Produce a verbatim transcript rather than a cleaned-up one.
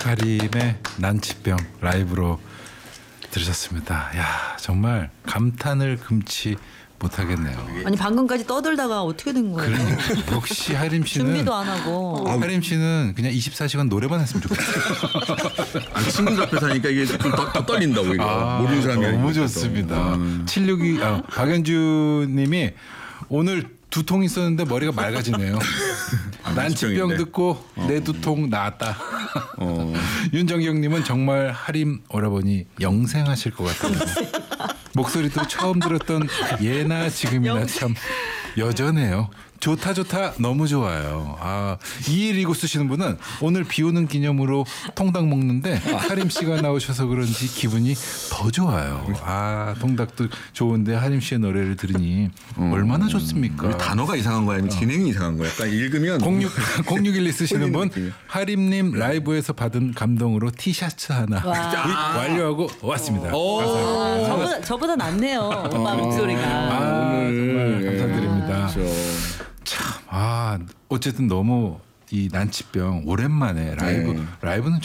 하림의 난치병 라이브로 들으셨습니다. 야 정말 감탄을 금치 못하겠네요. 아니 방금까지 떠들다가 어떻게 된 거예요? 그러니까 역시 하림 씨는 준비도 안 하고. 하림 씨는 그냥 이십사 시간 노래만 했으면 좋겠어요. 아니, 친구들 앞에 사니까 이게 좀 더, 더 떨린다고 이거 아, 모르는 사람이 너무 아니니까. 좋습니다. 음. 칠육이 아, 박연주님이 오늘 두통 있었는데 머리가 맑아지네요. 난치병 난치병인데. 듣고 내 두통 나았다. 어. 윤정경님은 정말 하림 오라버니 영생하실 것 같아요. 목소리도 처음 들었던 예나 지금이나 참 여전해요. 좋다 좋다 너무 좋아요. 아, 이일이구 쓰시는 분은 오늘 비 오는 기념으로 통닭 먹는데 하림 씨가 나오셔서 그런지 기분이 더 좋아요. 아, 통닭도 좋은데 하림 씨의 노래를 들으니 얼마나 좋습니까? 우리 단어가 이상한 거야 아니면 진행이 이상한 거야. 약간 읽으면 공육 공육일이 쓰시는 분 느낌이야. 하림님 라이브에서 받은 감동으로 티셔츠 하나 와. 완료하고 왔습니다. 감사합니다. 아, 저보다 저보다 낫네요. 오빠 목소리가. 아, 정말 예. 감사드립니다. 그렇죠. 참, 아, 어쨌든 너무 이 난치병 오랜만에 라이브 네. 라이브는